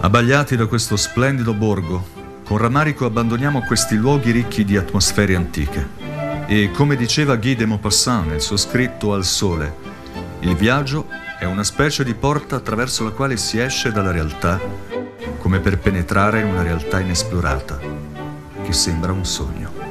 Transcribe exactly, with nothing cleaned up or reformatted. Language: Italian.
Abbagliati da questo splendido borgo, con rammarico abbandoniamo questi luoghi ricchi di atmosfere antiche. E come diceva Guy de Maupassant nel suo scritto Al Sole, il viaggio è una specie di porta attraverso la quale si esce dalla realtà, come per penetrare in una realtà inesplorata, che sembra un sogno.